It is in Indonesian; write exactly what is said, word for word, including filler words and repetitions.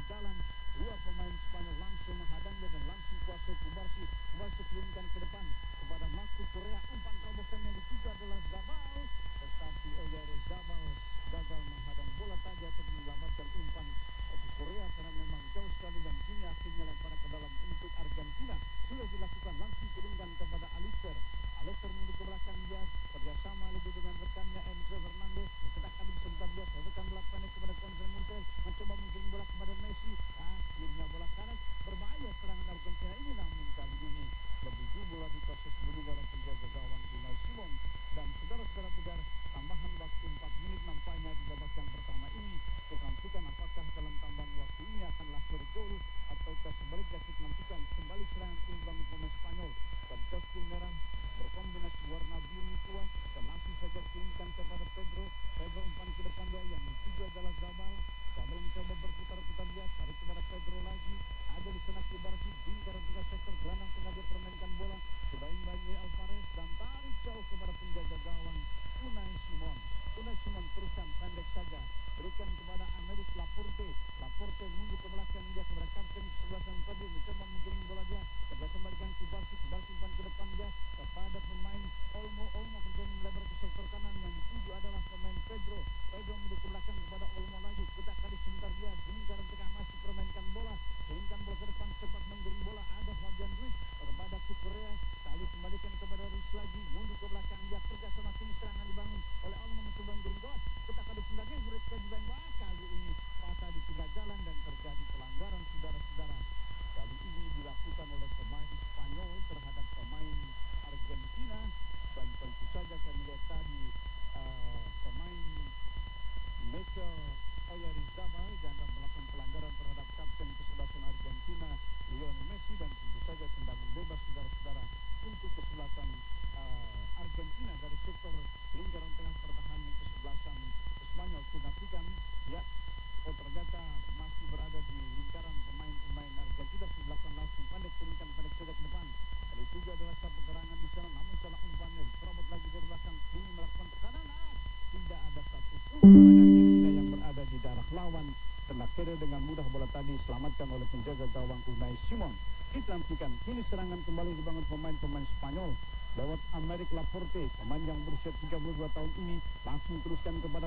kegagalan. Dua pemain Spanyol langsung menghadangnya dan langsung kuasai Kubarsi. Kubarsi kirimkan ke depan kepada Marco Korea. Umpan terobosan yang dituju adalah Zabal, tetapi Oyarzabal gagal menghadang bola tadi atau menyelamatkan umpan Korea karena memang jauh sekali, dan kini akhirnya lempar ke dalam untuk Argentina. Sudah dilakukan, langsung kirimkan kepada Alister. Alister mundur ke belakang dia, kerjasama lagi dengan rekannya Enzo Fernandez. Kita akan sebentar lihat, rekan bola pendek kepada Konser Montiel, mencoba menggiring bola kepada Messi. Akhirnya bola karet, berbahaya serangan Argentina ini, namun kali ini lebih jauh bola dikuasai sebelum oleh penjaga gawang Unai Simon. Dan saudara-saudara Budar, tambahan waktu empat menit nampaknya di babak yang pertama ini. Kita nantikan apakah dalam tambahan waktu ini akanlah bergol ataukah sebaliknya. Kita nantikan kembali serangan tim bangun pemain Spanyol dan kostum merah berkombinasi warna biru tua dan langsung saja kirimkan kepada Pedro. Pedro umpan ke depan dia, yang dituju adalah Zabal. Zabal mencoba berputar-putar dia, tarik kepada Pedro lagi. Ada di sana Kubarsi, bingkar juga sektor gelandang tengah dia permainkan bola. Kebaing-baing Alvarez dan tarik jauh kepada penjaga gawang Unai Simon. Unai Simon teruskan pendek saja, berikan kepada Amerik Laporte. Laporte mundur ke belakang dia kepada kapten sebelah sana tadi, mencoba menggiring bola dia. Kerjasama dengan Kubarsi, Kubarsi umpan ke depan dia kepada pemain Olmo. Olmo kemudian melebar ke sektor kanan, yang dituju adalah pemain Pedro. Pedro mundur ke belakang kepada Olmo lagi. Kita kali sebentar dia, bingkar tengah masih permainkan bola. Kirimkan bola ke depan, cepat menggiring bola. Ada Fabian Ruiz kepada Kukurea. Kali kembalikan kepada Ruiz lagi, mundur ke belakang dia. Kerjasama tim serangan dibangun oleh Olmo, mencoba menggiring bola. Kita kali sebenarnya mereka dibangun. Kali ini patah di tengah jalan dan terjadi pelanggaran, saudara-saudara. Kali ini dilakukan oleh pemain Spanyol terhadap pemain Argentina, dan tentu saja kami lihat tadi uh, pemain Mikel Oyarzabal yang melakukan pelanggaran terhadap kapten kesebelasan Argentina Lionel Messi, dan tentu saja tendangan bebas, saudara-saudara, untuk kesebelasan uh, Argentina dari sektor lingkaran tengah pertahanan kesebelasan Spanyol. Nantikan ya, oh ternyata masih berada di lingkaran pemain-pemain Argentina. Sebelahkan langsung pendek, turunkan pendek saja ke depan. Ada juga adalah satu gerangan di sana, namun salah umpannya diserobot lagi dari belakang. Ini melakukan tekanan, ah, tidak ada satu pemain Argentina yang berada di daerah lawan. Kena kere dengan mudah bola tadi selamatkan oleh penjaga gawang Unai Simon. Kita nantikan kini serangan kembali dibangun pemain-pemain Spanyol lewat Amerik Laporte, pemain yang berusia tiga puluh dua tahun ini, langsung teruskan kepada